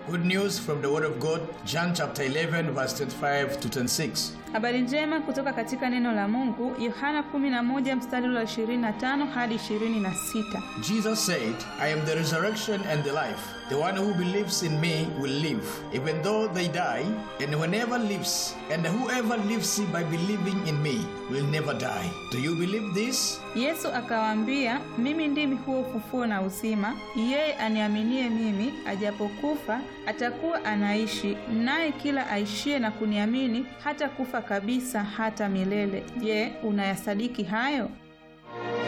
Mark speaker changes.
Speaker 1: Good news from the Word of God, John chapter 11 verse 25 to 26.
Speaker 2: Habari njema kutoka katika neno la Mungu, Yohana 11 mstari wa 25 hadi 26.
Speaker 1: Jesus said, I am the resurrection and the life. The one who believes in me will live, even though they die, and whoever lives by believing in me will never die. Do you believe this?
Speaker 2: Yesu akawaambia, mimi ndimi huo ufufuo na uzima. Yeye aniaminie mimi, ajapokufa atakuwa anaishi, naye kila aishie na kuniamini hata kufa kabisa hata milele. Je, unayasadiki hayo?